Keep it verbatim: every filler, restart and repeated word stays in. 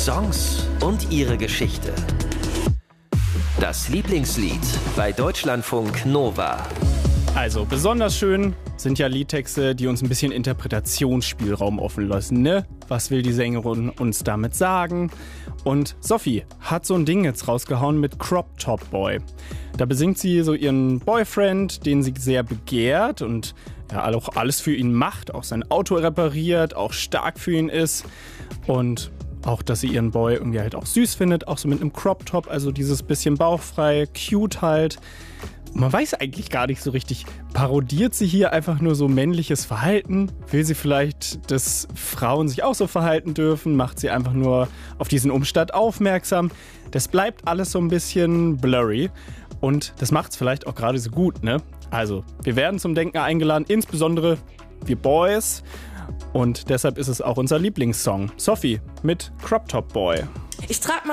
Songs und ihre Geschichte. Das Lieblingslied bei Deutschlandfunk Nova. Also, besonders schön sind ja Liedtexte, die uns ein bisschen Interpretationsspielraum offen lassen, ne? Was will die Sängerin uns damit sagen? Und Sophie hat so ein Ding jetzt rausgehauen mit Crop Top Boy. Da besingt sie so ihren Boyfriend, den sie sehr begehrt und ja auch alles für ihn macht, auch sein Auto repariert, auch stark für ihn ist und auch, dass sie ihren Boy irgendwie halt auch süß findet, auch so mit einem Crop Top, also dieses bisschen bauchfrei, cute halt. Man weiß eigentlich gar nicht so richtig, parodiert sie hier einfach nur so männliches Verhalten? Will sie vielleicht, dass Frauen sich auch so verhalten dürfen? Macht sie einfach nur auf diesen Umstand aufmerksam? Das bleibt alles so ein bisschen blurry und das macht es vielleicht auch gerade so gut, ne? Also, wir werden zum Denken eingeladen, insbesondere wir Boys. Und deshalb ist es auch unser Lieblingssong. Sophie mit Crop Top Boy. Ich trag